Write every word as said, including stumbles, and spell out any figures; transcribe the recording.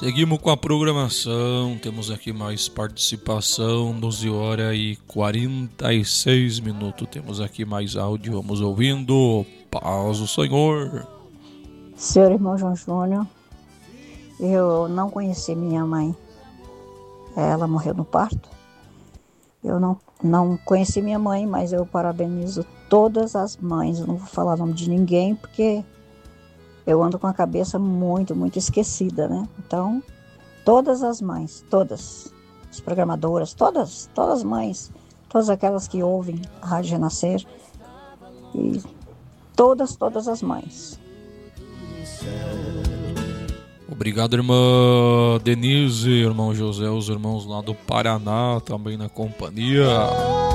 Seguimos com a programação, temos aqui mais participação, doze horas e quarenta e seis minutos, temos aqui mais áudio, vamos ouvindo. Paz do Senhor. Senhor irmão João Júnior, eu não conheci minha mãe, ela morreu no parto. Eu não, não conheci minha mãe, mas eu parabenizo todas as mães, eu não vou falar o nome de ninguém, porque eu ando com a cabeça muito, muito esquecida, né? Então, todas as mães, todas, as programadoras, todas, todas as mães, todas aquelas que ouvem a Rádio Renascer, e todas, todas as mães. Obrigado, irmã Denise, irmão José, os irmãos lá do Paraná, também na companhia.